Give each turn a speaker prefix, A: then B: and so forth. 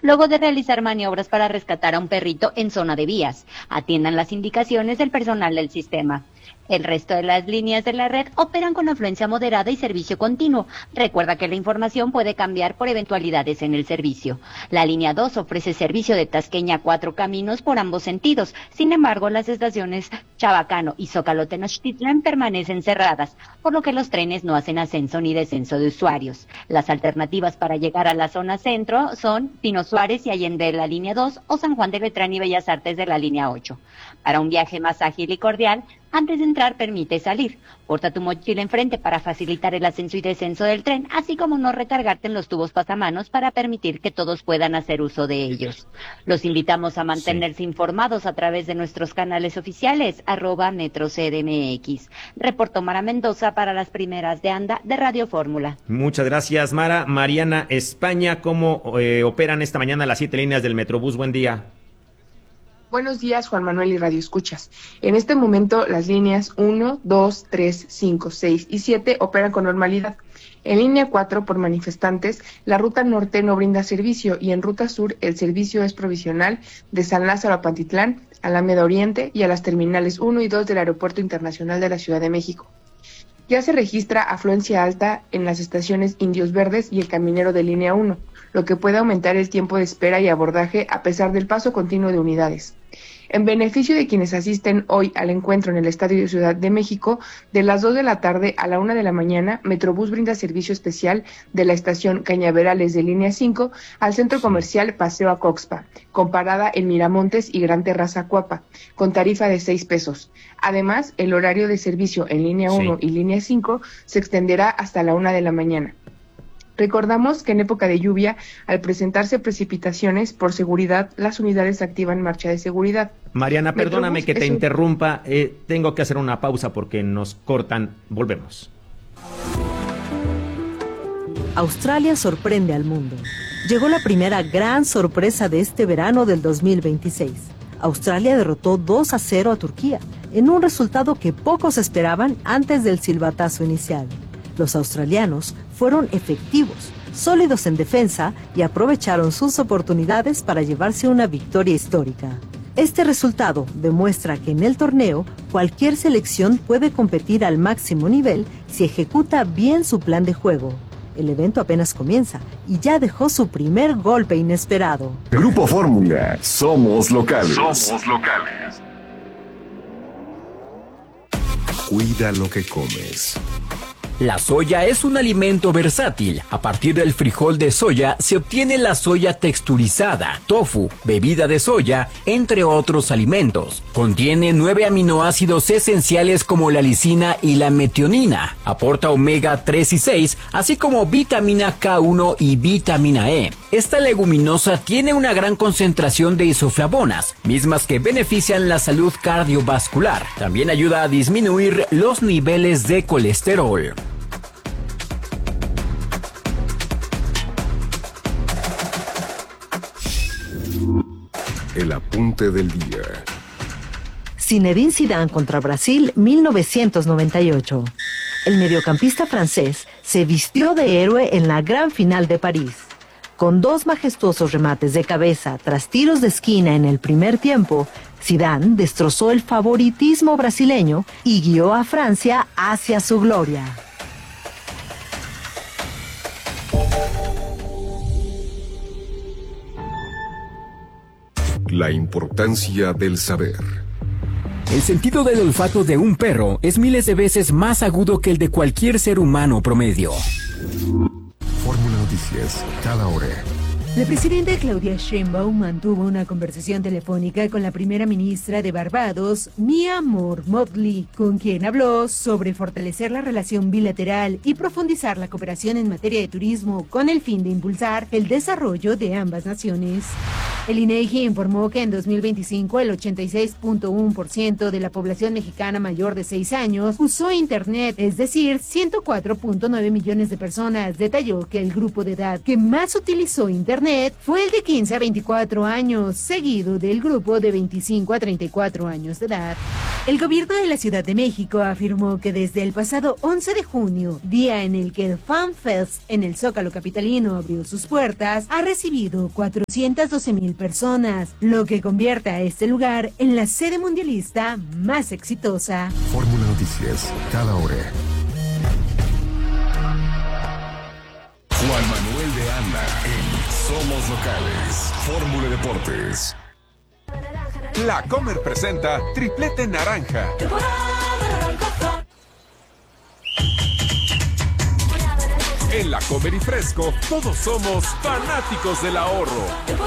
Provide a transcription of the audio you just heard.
A: luego de realizar maniobras para rescatar a un perrito en zona de vías. Atiendan las indicaciones del personal del sistema. El resto de las líneas de la red operan con afluencia moderada y servicio continuo. Recuerda que la información puede cambiar por eventualidades en el servicio. La línea 2 ofrece servicio de Tasqueña a 4 Caminos por ambos sentidos. Sin embargo, las estaciones Chabacano y Zócalo Tenochtitlan permanecen cerradas, por lo que los trenes no hacen ascenso ni descenso de usuarios. Las alternativas para llegar a la zona centro son Pino Suárez y Allende de la línea 2 o San Juan de Letrán y Bellas Artes de la línea 8. Para un viaje más ágil y cordial, antes de entrar permite salir. Porta tu mochila enfrente para facilitar el ascenso y descenso del tren, así como no recargarte en los tubos pasamanos para permitir que todos puedan hacer uso de ellos. Los invitamos a mantenerse informados a través de nuestros canales oficiales, @MetroCDMX. Reportó Mara Mendoza para las primeras de ANDA de Radio Fórmula.
B: Muchas gracias, Mara. Mariana España, ¿cómo operan esta mañana las 7 líneas del Metrobús? Buen día.
C: Buenos días, Juan Manuel y Radio Escuchas. En este momento, las líneas 1, 2, 3, 5, 6 y 7 operan con normalidad. En línea 4, por manifestantes, la ruta norte no brinda servicio y en ruta sur el servicio es provisional de San Lázaro a Pantitlán, Alameda Oriente y a las terminales 1 y 2 del Aeropuerto Internacional de la Ciudad de México. Ya se registra afluencia alta en las estaciones Indios Verdes y El Caminero de línea 1, lo que puede aumentar el tiempo de espera y abordaje a pesar del paso continuo de unidades. En beneficio de quienes asisten hoy al encuentro en el Estadio de Ciudad de México, de las 2 de la tarde a la 1 de la mañana, Metrobús brinda servicio especial de la estación Cañaverales de línea 5 al centro comercial Paseo Acoxpa, con parada en Miramontes y Gran Terraza Cuapa, con tarifa de 6 pesos. Además, el horario de servicio en línea 1 y línea 5 se extenderá hasta la 1 de la mañana. Recordamos que en época de lluvia, al presentarse precipitaciones, por seguridad, las unidades activan marcha de seguridad.
B: Mariana, perdóname que te interrumpa, tengo que hacer una pausa porque nos cortan. Volvemos.
D: Australia sorprende al mundo. Llegó la primera gran sorpresa de este verano del 2026. Australia derrotó 2-0 a Turquía, en un resultado que pocos esperaban antes del silbatazo inicial. Los australianos fueron efectivos, sólidos en defensa y aprovecharon sus oportunidades para llevarse una victoria histórica. Este resultado demuestra que en el torneo cualquier selección puede competir al máximo nivel si ejecuta bien su plan de juego. El evento apenas comienza y ya dejó su primer golpe inesperado.
E: Grupo Fórmula, somos locales. Somos locales. Cuida lo que comes.
F: La soya es un alimento versátil. A partir del frijol de soya se obtiene la soya texturizada, tofu, bebida de soya, entre otros alimentos. Contiene 9 aminoácidos esenciales como la lisina y la metionina. Aporta omega 3 y 6, así como vitamina K1 y vitamina E. Esta leguminosa tiene una gran concentración de isoflavonas, mismas que benefician la salud cardiovascular. También ayuda a disminuir los niveles de colesterol.
E: El apunte del día.
D: Zinedine Zidane contra Brasil, 1998. El mediocampista francés se vistió de héroe en la gran final de París. Con 2 majestuosos remates de cabeza tras tiros de esquina en el primer tiempo, Zidane destrozó el favoritismo brasileño y guió a Francia hacia su gloria.
E: La importancia del saber.
F: El sentido del olfato de un perro es miles de veces más agudo que el de cualquier ser humano promedio.
E: Fórmula Noticias, cada hora.
G: La presidenta Claudia Sheinbaum mantuvo una conversación telefónica con la primera ministra de Barbados, Mia Motley, con quien habló sobre fortalecer la relación bilateral y profundizar la cooperación en materia de turismo con el fin de impulsar el desarrollo de ambas naciones. El INEGI informó que en 2025 el 86.1% de la población mexicana mayor de 6 años usó Internet, es decir, 104.9 millones de personas. Detalló que el grupo de edad que más utilizó Internet fue el de 15 a 24 años, seguido del grupo de 25 a 34 años de edad. El gobierno de la Ciudad de México afirmó que desde el pasado 11 de junio, día en el que el Fan Fest en el Zócalo capitalino abrió sus puertas, ha recibido 412,000 personas, lo que convierte a este lugar en la sede mundialista más exitosa.
E: Fórmula Noticias, cada hora. Juan Manuel de Anda en Somos Locales. Fórmula Deportes.
H: La Comer presenta Triplete Naranja. En La Comer y Fresco, todos somos fanáticos del ahorro.